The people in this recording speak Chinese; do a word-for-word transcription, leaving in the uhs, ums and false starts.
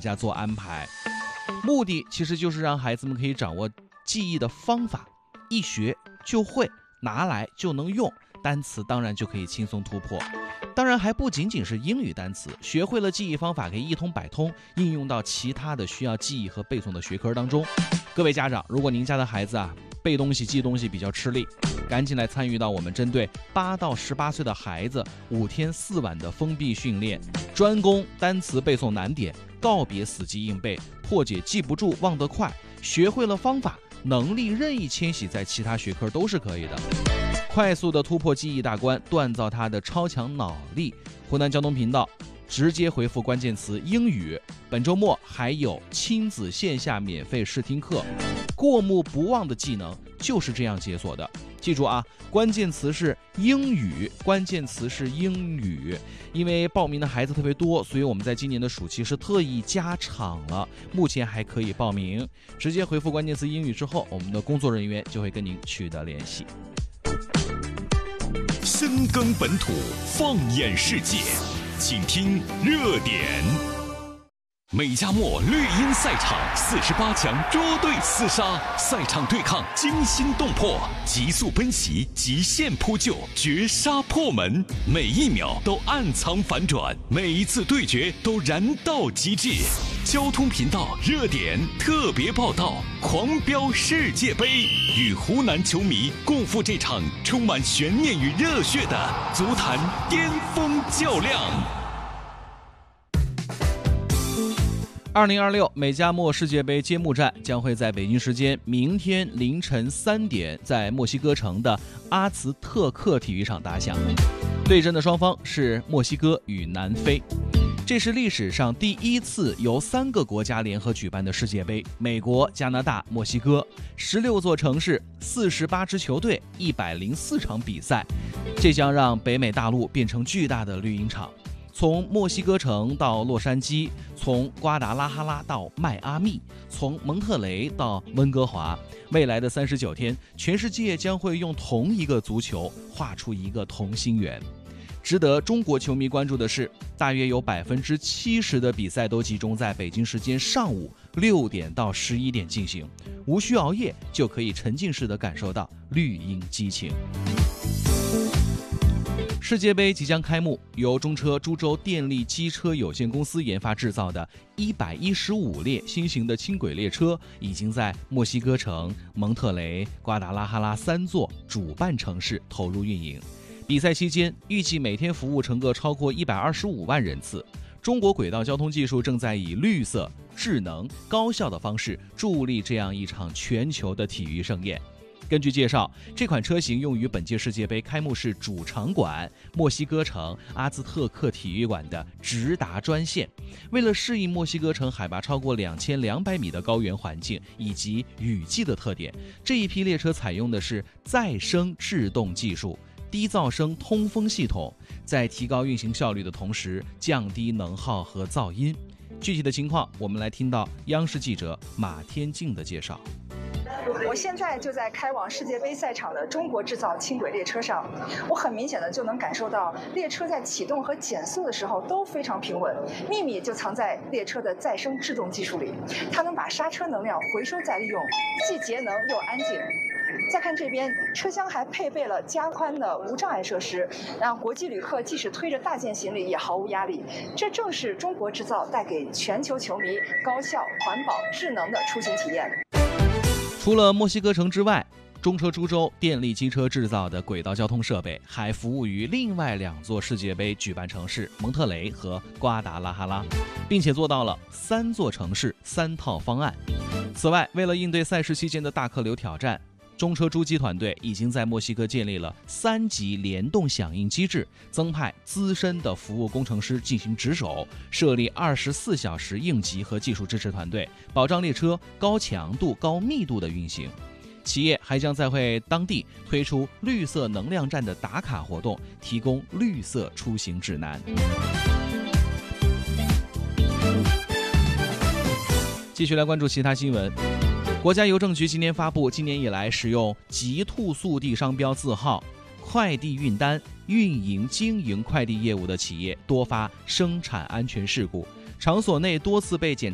家做安排。目的其实就是让孩子们可以掌握记忆的方法，一学就会，拿来就能用，单词当然就可以轻松突破。当然还不仅仅是英语单词，学会了记忆方法可以一通百通，应用到其他的需要记忆和背诵的学科当中。各位家长，如果您家的孩子啊背东西记东西比较吃力，赶紧来参与到我们针对八到十八岁的孩子五天四晚的封闭训练，专攻单词背诵难点，告别死记硬背，破解记不住忘得快，学会了方法，能力任意迁徙在其他学科都是可以的。快速的突破记忆大关，锻造他的超强脑力。湖南交通频道直接回复关键词英语，本周末还有亲子线下免费试听课，过目不忘的技能就是这样解锁的。记住啊，关键词是英语，关键词是英语。因为报名的孩子特别多，所以我们在今年的暑期是特意加场了，目前还可以报名。直接回复关键词英语之后，我们的工作人员就会跟您取得联系。 深耕本土，放眼世界，请听热点。美加墨绿茵赛场四十八强捉对厮杀，赛场对抗惊心动魄，急速奔袭，极限扑救，绝杀破门，每一秒都暗藏反转，每一次对决都燃到极致。交通频道热点特别报道，狂飙世界杯，与湖南球迷共赴这场充满悬念与热血的足坛巅峰较量。 二零二六美加墨世界杯揭幕战将会在北京时间明天凌晨三点在墨西哥城的阿兹特克体育场打响。对阵的双方是墨西哥与南非，这是历史上第一次由三个国家联合举办的世界杯。美国、加拿大、墨西哥，十六座城市，四十八支球队，一百零四场比赛，这将让北美大陆变成巨大的绿茵场。从墨西哥城到洛杉矶，从瓜达拉哈拉到迈阿密，从蒙特雷到温哥华，未来的三十九天，全世界将会用同一个足球画出一个同心圆。值得中国球迷关注的是，大约有百分之七十的比赛都集中在北京时间上午六点到十一点进行，无需熬夜就可以沉浸式的感受到绿茵激情。世界杯即将开幕，由中车株洲电力机车有限公司研发制造的一百一十五列新型的轻轨列车已经在墨西哥城、蒙特雷、瓜达拉哈拉三座主办城市投入运营。比赛期间，预计每天服务乘客超过一百二十五万人次。中国轨道交通技术正在以绿色、智能、高效的方式助力这样一场全球的体育盛宴。根据介绍，这款车型用于本届世界杯开幕式主场馆墨西哥城阿兹特克体育馆的直达专线。为了适应墨西哥城海拔超过两千两百米的高原环境以及雨季的特点，这一批列车采用的是再生制动技术，低噪声通风系统，在提高运行效率的同时降低能耗和噪音。具体的情况，我们来听到央视记者马天静的介绍。 我现在就在开往世界杯赛场的中国制造轻轨列车上，我很明显的就能感受到列车在启动和减速的时候都非常平稳，秘密就藏在列车的再生制动技术里，它能把刹车能量回收再利用，既节能又安静。再看这边，车厢还配备了加宽的无障碍设施，让国际旅客即使推着大件行李也毫无压力。这正是中国制造带给全球球迷高效、环保、智能的出行体验。 除了墨西哥城之外，中车株洲电力机车制造的轨道交通设备还服务于另外两座世界杯举办城市蒙特雷和瓜达拉哈拉，并且做到了三座城市三套方案。此外，为了应对赛事期间的大客流挑战，中车诸机团队已经在墨西哥建立了三级联动响应机制，增派资深的服务工程师进行值守，设立二十四小时应急和技术支持团队，保障列车高强度、高密度的运行。企业还将在会当地推出绿色能量站的打卡活动，提供绿色出行指南。继续来关注其他新闻。国家邮政局今年发布，今年以来使用极兔速递商标字号快递运单运营经营快递业务的企业多发生产安全事故，场所内多次被检查